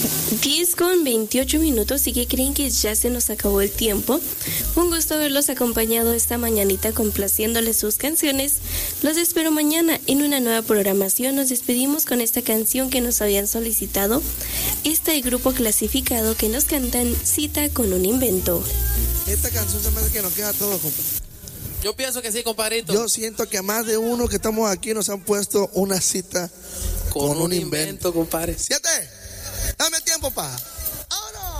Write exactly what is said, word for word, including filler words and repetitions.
diez con veintiocho minutos y que creen que ya se nos acabó el tiempo. Un gusto haberlos acompañado esta mañanita complaciéndoles sus canciones. Los espero mañana en una nueva programación. Nos despedimos con esta canción que nos habían solicitado. Este grupo clasificado que nos cantan Cita con un invento. Esta canción se me hace que nos queda a todos, compadre. Yo pienso que sí, compadrito. Yo siento que a más de uno que estamos aquí nos han puesto una cita con, con un invento, invento, compadre. Siete. Dame tiempo, pa.